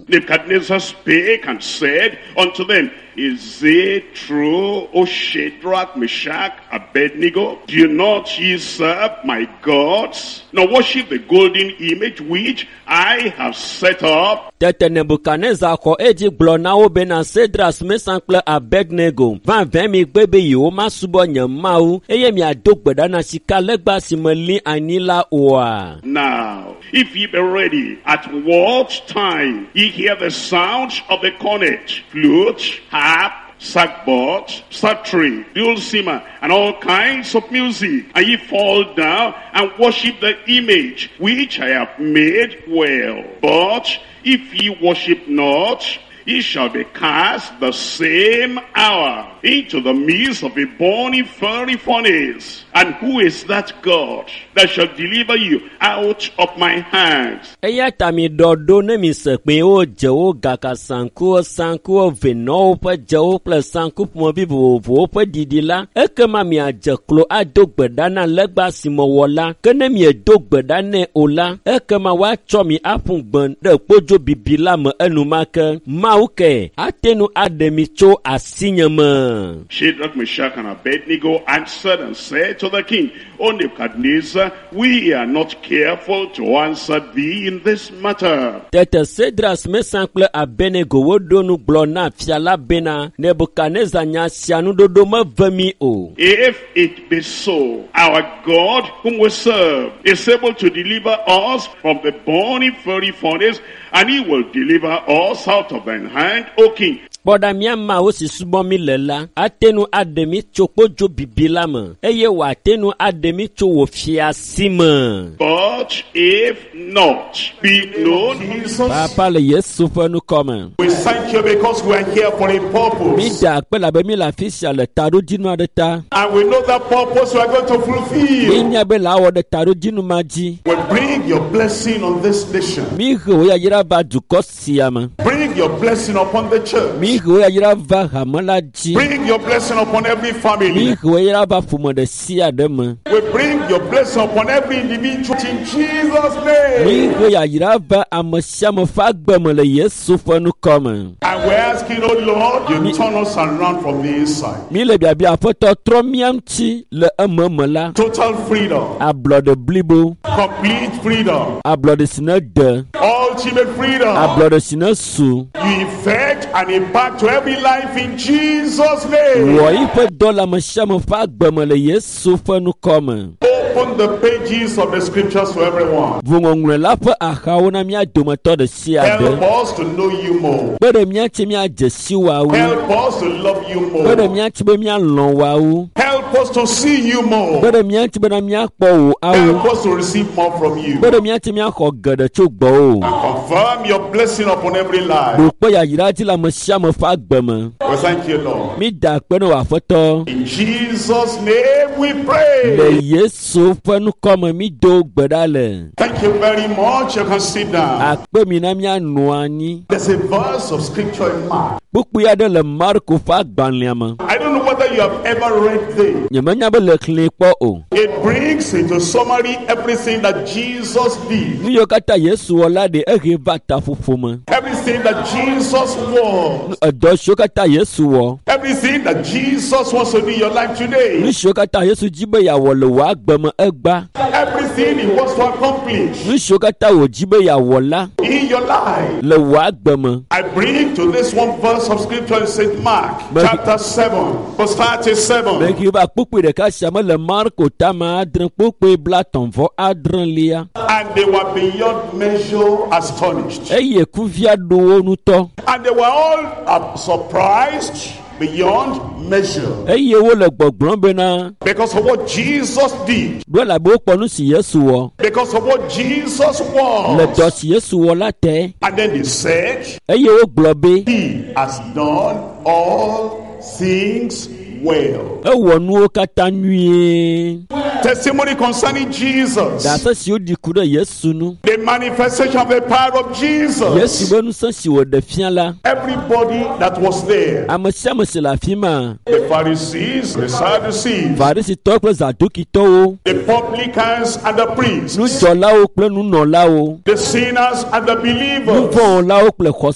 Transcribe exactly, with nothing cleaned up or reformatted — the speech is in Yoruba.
Nebuchadnezzar spake and said unto them, Is it true, O Shadrach, Meshach, Abednego? Do not ye serve my gods, nor worship the golden image which I have set up? Tete Nebuchadnezzar ko eji gblɔ na wo bena Sedras, Mesan kple Abednego va vɛ mi gbe be yewo masubɔ nye mawu eye miado gbe ɖa na sika legba si me li anyi la oa. Now, if ye be ready, at what time ye hear the sound of the cornet, flute, harp, sackbut, psaltery, dulcimer, and all kinds of music, and ye fall down and worship the image which I have made, well. But if ye worship not, ye shall be cast the same hour into the midst of a burning fiery furnace. And who is that God that shall deliver you out of my hands? Eya tami dodo ne mi sekpe o jewo gaka sanku o sanku o veno pe jewo ple sanku mo bibo vo pe didi la eke ma mi ajeklo ado gbeda na legba si mo wola kene mi edo gbeda ne ola eke ma wa cho mi apun gbon de pojo bibila mo enumake mauke atenu ademi cho asinyama. Shadrach, Meshach, and Abednego answered and said to the king, O Nebuchadnezzar, we are not careful to answer thee in this matter. Tete Sedras, Mesan kple Abednego wodonu gblɔ na fiala bena Nebuchadnezzar nya sianu dodo me vemi o. If it be so, our God whom we serve is able to deliver us from the burning fiery furnace, and he will deliver us out of thine hand, O king. Bɔda miama wo si subɔ mi le la, atenu ademi tso kpodzo bibi la me, eye wo atenu ademi tso wo fiasi me. But if not, be known, Jesus, Papa le Yesu ƒe nukɔme. we thank you because we are here for a Mi purpose. da akpe labe mi le afi sia le taɖodinu aɖe ta. And we know that purpose we are going to Mi fulfill. nya be le awɔ ɖe taɖodinu ma dzi. We bring your blessing on this nation. Mi he wo yayra va dukɔ sia me. Bring your blessing upon the church. Mi he wo yayra va hame la dzi. Bring your blessing upon every Mi family. he wo yayra va ƒome ɖe sia ɖe me. We bring your blessing upon every individual in Jesus' Mi name. he yayra va ame sia me ƒe agbe me le Yesu ƒe nukɔme. And we're asking, oh Lord, you turn us around from the inside. Mi le biabia aƒetɔ trɔ mía ŋuti le ememe la. Total freedom, Ablɔɖe blibo, complete freedom, ablɔɖe si ne ɖe, ultimate freedom. ablɔɖe si ne su. You effect and impact to every life in Jesus' name. Wɔ yi ƒe dɔ le ame sia ame ƒe agbe me le Yesu ƒe nukɔme. Open the pages of the scriptures to everyone. Vuŋɔŋlɔ la ƒe axawo na mía dometɔ ɖe sia Help ɖe. us to know you more. Kpe ɖe míatsi míadze si woawo. Help us to love you Kpe ɖe more. míatsi be míalɔ̃ woawo. Help us to see you more. Kpe ɖe míatsi bena míakpɔ wò awo. Help us to receive more from you. Kpe ɖe míatsi míaxɔ geɖe tso gbɔwò. Confirm your blessing upon every life. Ɖo kpe yayra dzi le ame sia ame ƒe agbe me. We thank you, Lord. Mi da akpe ne wò aƒetɔ. In Jesus' name we Le pray. Yesu ƒe nukɔme mi do gbe ɖa le. Thank you very much. You can sit down. Akpe mi na míanɔ anyi. There's a verse of scripture in Mark. Kpukpui aɖe le Marko ƒe agbalẽa me. I don't know whether you have ever read this. Nyemenya be le xlẽ kpɔ o. It brings into summary everything that Jesus did. Nu yiwo katã Yesu wɔ la ɖe ehe va taƒoƒo me. Everything that Jesus was. Edɔ siwo katã Yesu wɔ. Everything that Jesus wants to do in your life today. Nu siwo katã Yesu dzi be yeawɔ le wò agbe me egba. Everything he wants to accomplish Nu siwo katã wòdzi be yeawɔ la in your life. le wò agbe me. I bring to this one verse of scripture in Saint Mark, But- chapter seven, verse thirty-seven. Meki va kpukpui ɖeka sia me le Marko tame adre kpukpui blatɔ̃ vɔ adrelia. And they were beyond measure astonished. Eye kuvia ɖo wo nutɔ. And they were all uh, surprised beyond measure Eye wole gbɔgblɔm bena because of what Jesus did, ɖo elabe wokpɔ nu si Yesu wɔ. because of what Jesus Le was. dɔ si Yesu wɔ la te. And then they said, Eye wogblɔ be he has done all things well. ewɔ nuwo katã nyuie. Testimony concerning Jesus. Ɖase siwo ɖi ku ɖe Yesu nu. The manifestation of the power of Yesu Jesus. be nusẽ si wòɖe fia la. Everybody that was there, Ame sia ame si le afi ma. the Pharisees, the Sadducees, Farisitɔwo kple Zadukitɔwo. the publicans and the priests, Nudzɔlawo kple nunɔlawo. the sinners and the believers. Nuvɔwɔlawo kple xɔse